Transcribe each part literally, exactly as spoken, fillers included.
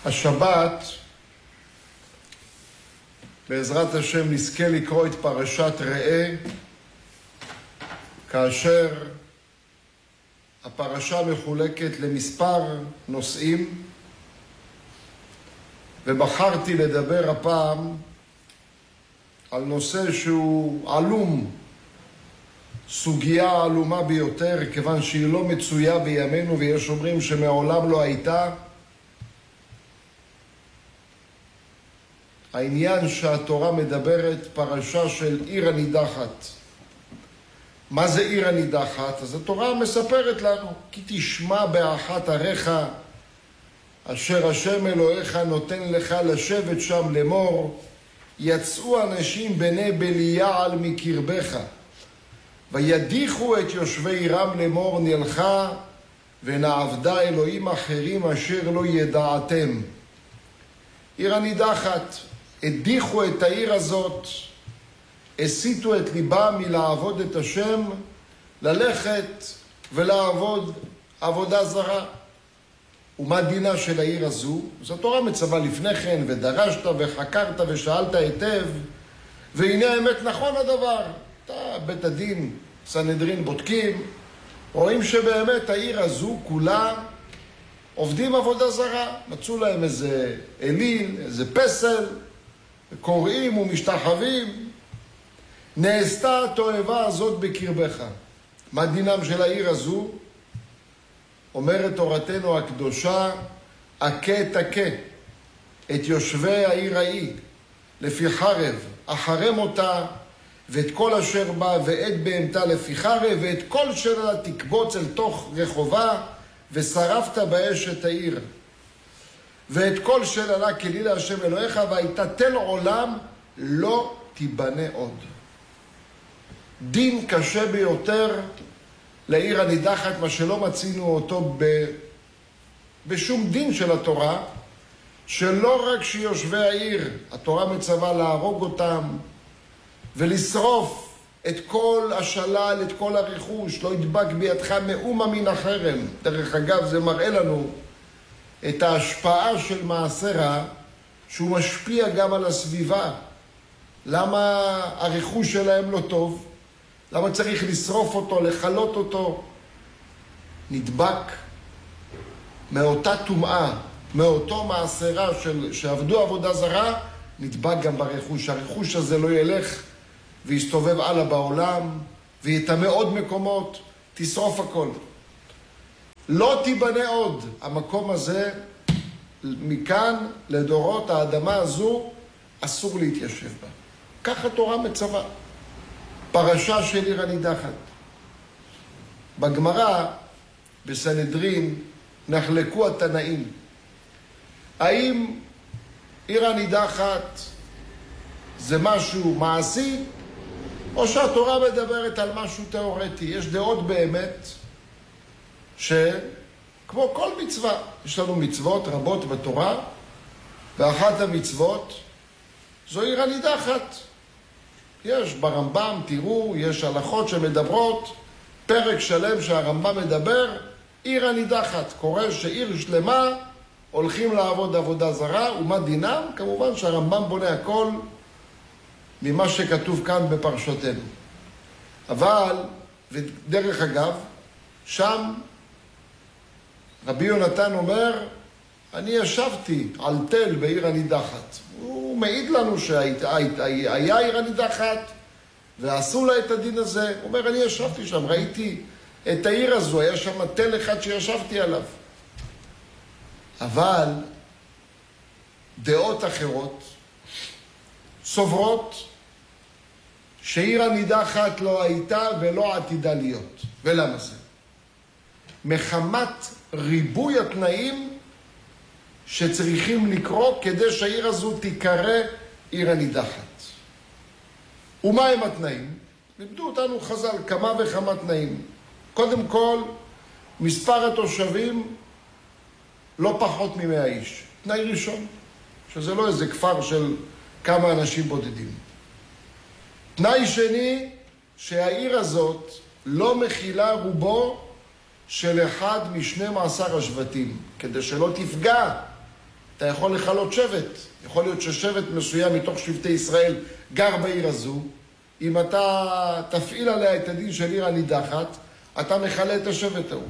השבת, בעזרת השם נזכה לקרוא את פרשת ראה, כאשר הפרשה מחולקת למספר נושאים, ובחרתי לדבר הפעם על נושא שהוא עלום, סוגיה עלומה ביותר, כיוון שהיא לא מצויה בימינו, ויש אומרים שמעולם לא הייתה. העניין שהתורה מדברת, פרשה של עיר הנידחת. מה זה עיר הנידחת? אז התורה מספרת לנו, כי תשמע באחת עריך, אשר השם אלוהיך נותן לך לשבת שם לאמור, יצאו אנשים בני בליעל מקרבך, וידיחו את יושבי עירם לאמור נלכה, ונעבדה אלוהים אחרים אשר לא ידעתם. עיר הנידחת, הדיחו את העיר הזאת, הסיטו את ליבם מלעבוד את השם, ללכת ולעבוד עבודה זרה. ומה דינה של העיר הזו? אז התורה מצווה לפני כן, ודרשת וחקרת ושאלת היטב, והנה האמת נכון הדבר. אתה, בית הדין, סנהדרין בודקים, רואים שבאמת העיר הזו כולה עובדים עבודה זרה. מצאו להם איזה אליל, איזה פסל, קוראים ומשתחווים. נעשתה התועבה הזאת בקרבך. מה דינם של העיר הזו? אומרת תורתנו הקדושה, הכה תכה את יושבי העיר ההיא לפי חרב, אחרם אותה, ואת כל אשר בה ואת בהמתה לפי חרב, ואת כל שלה תקבוץ אל תוך רחובה, ושרפת באש את העיר. ואת כל שלה כלי להשם אלוהיך, והייתה תל עולם לא תיבנה עוד. דין קשה ביותר לעיר הנידחת, מה שלא מצינו אותו ב... בשום דין של התורה, שלא רק שיושבי העיר, התורה מצווה להרוג אותם ולשרוף את כל השלל, את כל הרכוש, לא ידבק בידך מאומה מן החרם. דרך אגב, זה מראה לנו את ההשפעה של מעשה רע, שהוא משפיע גם על הסביבה. למה הרכוש שלהם לא טוב? למה צריך לשרוף אותו, לחלות אותו? נדבק מאותה טומאה, מאותו מעשה רע של, שעבדו עבודה זרה, נדבק גם ברכוש. הרכוש הזה לא ילך ויסתובב הלאה בעולם, ויתמא עוד מקומות, תשרוף הכל. לא תיבנה עוד. המקום הזה, מכאן לדורות, האדמה הזו, אסור להתיישב בה. כך התורה מצווה. פרשה של עיר הנידחת. בגמרא, בסנהדרין, נחלקו התנאים. האם עיר הנידחת זה משהו מעשי, או שהתורה מדברת על משהו תיאורטי? יש דעות באמת שכמו כל מצווה, יש לנו מצוות רבות בתורה, ואחת המצוות זו עיר הנידחת. יש ברמב"ם, תראו, יש הלכות שמדברות, פרק שלם שהרמב"ם מדבר, עיר הנידחת. קורא שעיר שלמה הולכים לעבוד עבודה זרה, ומה דינם? כמובן שהרמב"ם בונה הכל ממה שכתוב כאן בפרשתנו. אבל, ודרך אגב, שם רבי יונתן אומר, אני ישבתי על תל בעיר הנידחת. הוא מעיד לנו שהיה עיר הנידחת, ועשו לה את הדין הזה. הוא אומר, אני ישבתי שם, ראיתי את העיר הזו, היה שם תל אחד שישבתי עליו. אבל דעות אחרות סוברות שעיר הנידחת לא הייתה ולא עתידה להיות. ולמה זה? מחמת ריבוי התנאים שצריכים לקרוא כדי שהעיר הזו תיקרא עיר הנידחת. ומה הם התנאים? לימדו אותנו חז"ל כמה וכמה תנאים. קודם כל, מספר התושבים לא פחות ממאה איש. תנאי ראשון, שזה לא איזה כפר של כמה אנשים בודדים. תנאי שני, שהעיר הזאת לא מכילה רובו של אחד משנים עשר השבטים, כדי שלא תפגע אתה יכול לכלות שבט. יכול להיות ששבט מסוים מתוך שבטי ישראל גר בעיר הזו. אם אתה תפעיל עליה את הדין של עיר הנידחת, אתה מכלה את השבט ההוא.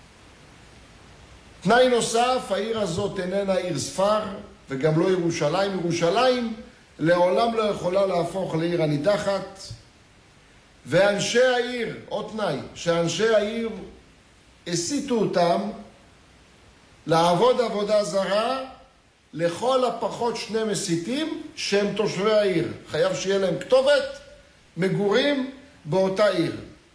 תנאי נוסף, העיר הזאת איננה עיר ספר, וגם לא ירושלים. ירושלים לעולם לא יכולה להפוך לעיר הנידחת. ואנשי העיר, עוד תנאי, שאנשי העיר הסיתו אותם לעבוד עבודה זרה, לכל הפחות שני מסיתים שהם תושבי העיר. חייב שיהיה להם כתובת, מגורים באותה עיר.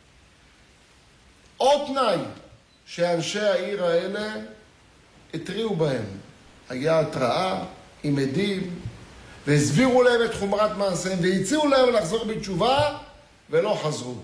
עוד תנאי, שאנשי העיר האלה התריעו בהם. היה התראה עם עדים, והסבירו להם את חומרת מעשיהם, והציעו להם לחזור בתשובה, ולא חזרו.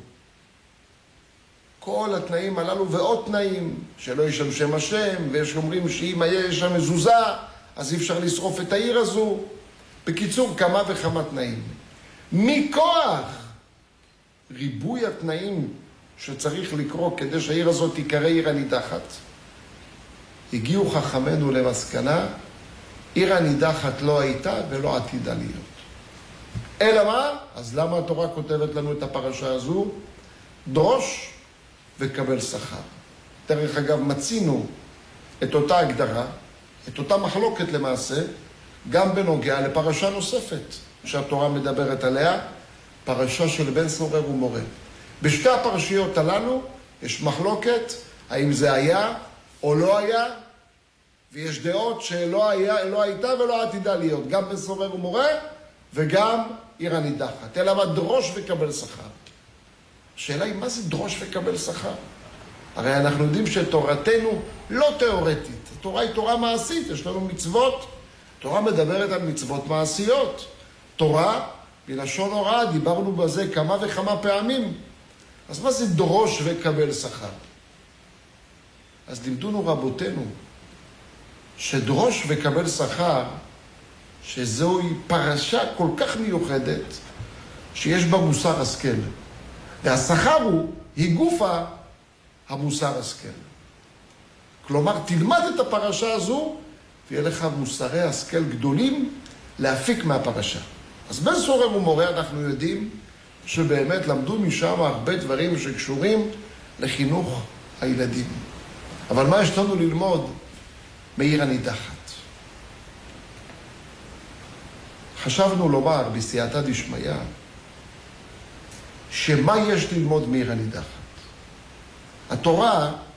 כל התנאים הללו ועוד תנאים, שלא יש שם שם השם, ויש אומרים שאם יש שם מזוזה, אז אי אפשר לשרוף את העיר הזו. בקיצור, כמה וכמה תנאים. מכוח ריבוי התנאים שצריך לקרוא כדי שהעיר הזאת תיקרא עיר הנידחת, הגיעו חכמינו למסקנה, עיר הנידחת לא הייתה ולא עתידה להיות. אלא מה? אז למה התורה כותבת לנו את הפרשה הזו? דרוש וקבל שכר. דרך אגב, מצינו את אותה הגדרה, את אותה מחלוקת למעשה, גם בנוגע לפרשה נוספת שהתורה מדברת עליה, פרשה של בן סורר ומורה. בשתי הפרשיות הללו יש מחלוקת האם זה היה או לא היה, ויש דעות שלא היה, לא הייתה ולא עתידה להיות, גם בן סורר ומורה וגם עיר הנידחת. אלא מה? דרוש וקבל שכר. השאלה היא, מה זה דרוש וקבל שכר? הרי אנחנו יודעים שתורתנו לא תיאורטית. התורה היא תורה מעשית, יש לנו מצוות. התורה מדברת על מצוות מעשיות. תורה, בלשון הוראה, דיברנו בזה כמה וכמה פעמים. אז מה זה דרוש וקבל שכר? אז לימדונו רבותינו, שדרוש וקבל שכר, שזוהי פרשה כל כך מיוחדת, שיש בה מוסר השכל. והשכר הוא, היא גופה המוסר השכל. כלומר, תלמד את הפרשה הזו, ויהיה לך מוסרי השכל גדולים להפיק מהפרשה. אז בן סורר ומורה אנחנו יודעים שבאמת למדו משם הרבה דברים שקשורים לחינוך הילדים. אבל מה יש לנו ללמוד מעיר הנידחת? חשבנו לומר בסייעתא דשמיא, שמה יש ללמוד מעיר הנידחת? התורה